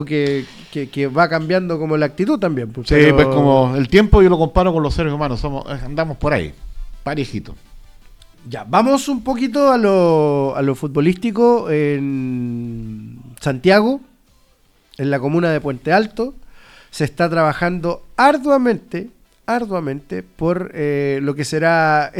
que va cambiando como la actitud también. Pues, sí, pero... pues como el tiempo yo lo comparo con los seres humanos, andamos por ahí, parejito. Ya, vamos un poquito a lo futbolístico en Santiago, en la comuna de Puente Alto. Se está trabajando arduamente por lo que será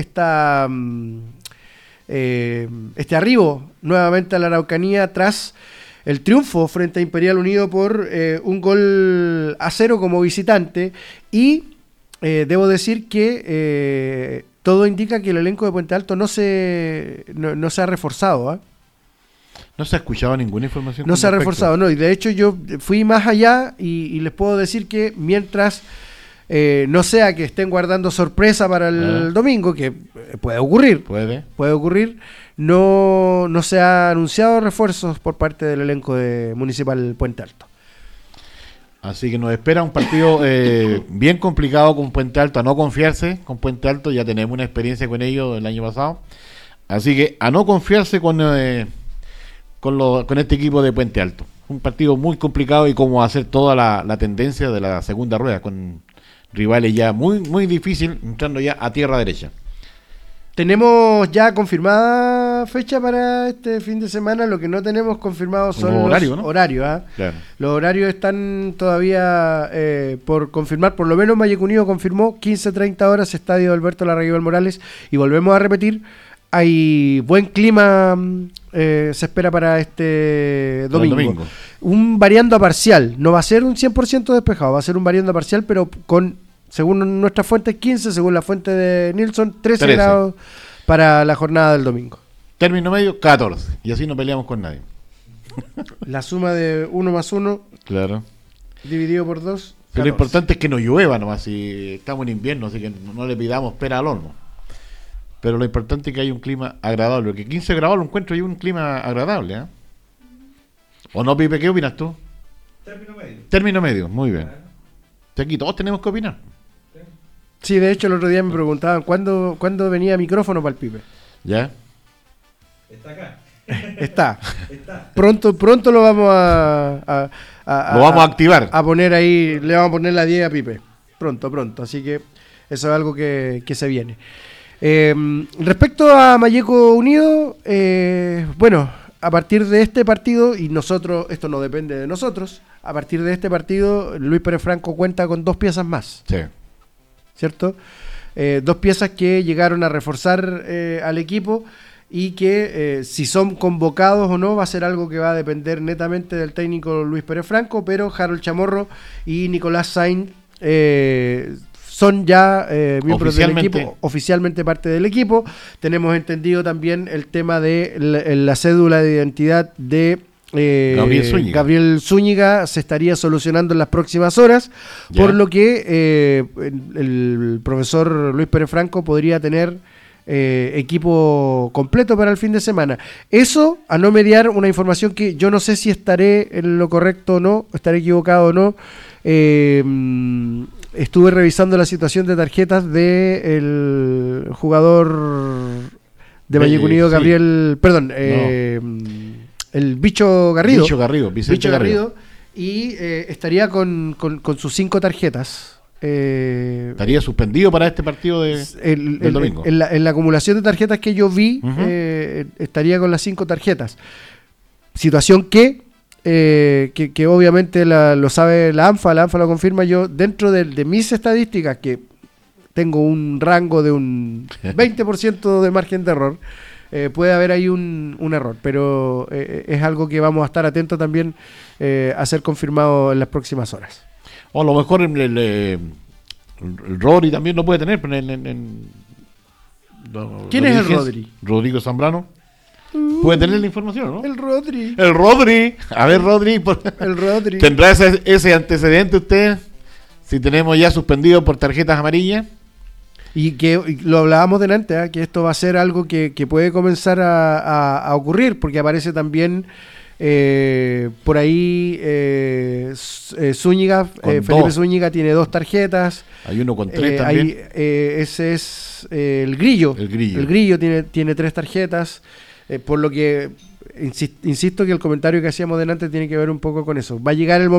este arribo nuevamente a la Araucanía tras el triunfo frente a Imperial Unido por 1-0 como visitante. Y debo decir que todo indica que el elenco de Puente Alto no se ha reforzado, ¿eh? No se ha escuchado ninguna información. No se ha reforzado, no. Y de hecho yo fui más allá y les puedo decir que mientras no sea que estén guardando sorpresa para el domingo, que puede ocurrir. Puede ocurrir. No se ha anunciado refuerzos por parte del elenco de Municipal Puente Alto. Así que nos espera un partido bien complicado con Puente Alto, a no confiarse con Puente Alto, ya tenemos una experiencia con ellos el año pasado, así que a no confiarse con este equipo de Puente Alto. Un partido muy complicado y como hacer toda la tendencia de la segunda rueda, con rivales ya muy, muy difícil, entrando ya a tierra derecha. Tenemos ya confirmada fecha para este fin de semana. Lo que no tenemos confirmado son los horarios, ¿eh? Claro. Los horarios están todavía por confirmar. Por lo menos Mayeco Unido confirmó 15:30 horas, Estadio Alberto Larraguibal Morales. Y volvemos a repetir, hay buen clima, se espera para este domingo. Un variando a parcial. No va a ser un 100% despejado, va a ser un variando a parcial, pero con... Según nuestra fuente 15, según la fuente de Nilsson, 13 grados para la jornada del domingo. Término medio, 14. Y así no peleamos con nadie. La suma de 1 más 1. Claro. Dividido por 2. Pero lo importante es que no llueva nomás. Si estamos en invierno, así que no le pidamos pera al horno. Pero lo importante es que haya un clima agradable. Porque 15 grados lo encuentro yo un clima agradable, ¿eh? ¿O no, Pipe? ¿Qué opinas tú? Término medio, muy bien. Aquí todos tenemos que opinar. Sí, de hecho el otro día me preguntaban ¿cuándo venía micrófono para el Pipe? ¿Ya? Está acá. Está. Pronto lo vamos a activar. A poner ahí, le vamos a poner la 10 a Pipe. Pronto. Así que eso es algo que se viene. Respecto a Mayeco Unido, bueno, a partir de este partido, y nosotros, esto no depende de nosotros, a partir de este partido, Luis Pérez Franco cuenta con 2 piezas más. Sí. ¿Cierto? 2 piezas que llegaron a reforzar al equipo y que si son convocados o no va a ser algo que va a depender netamente del técnico Luis Pérez Franco, pero Harold Chamorro y Nicolás Sainz son ya miembros del equipo, oficialmente parte del equipo. Tenemos entendido también el tema de la cédula de identidad de Gabriel Zúñiga se estaría solucionando en las próximas horas, por lo que el profesor Luis Pérez Franco podría tener equipo completo para el fin de semana. Eso a no mediar una información que yo no sé si estaré en lo correcto o no, estaré equivocado o no. Estuve revisando la situación de tarjetas del jugador de Mayeco Unido, Gabriel, el Bicho Garrido. Vicente Garrido. Y estaría con sus 5 tarjetas. Estaría suspendido para este partido del domingo. En la acumulación de tarjetas que yo vi, estaría con las 5 tarjetas. Situación que obviamente lo sabe la ANFA lo confirma. Yo, dentro de mis estadísticas, que tengo un rango de un 20% de margen de error, puede haber ahí un error, pero es algo que vamos a estar atentos también a ser confirmado en las próximas horas. O a lo mejor el Rodri también lo puede tener. Pero ¿Quién es el Rodri? Rodrigo Zambrano. ¿Puede tener la información, no? El Rodri. A ver, Rodri. El Rodri. ¿Tendrá ese antecedente usted? Si tenemos ya suspendido por tarjetas amarillas. Y lo hablábamos delante, que esto va a ser algo que puede comenzar a ocurrir, porque aparece también por ahí Zúñiga, Felipe Zúñiga tiene 2 tarjetas. Hay uno con 3 también. Ese es el Grillo. El Grillo tiene 3 tarjetas, por lo que insisto que el comentario que hacíamos delante tiene que ver un poco con eso. Va a llegar el momento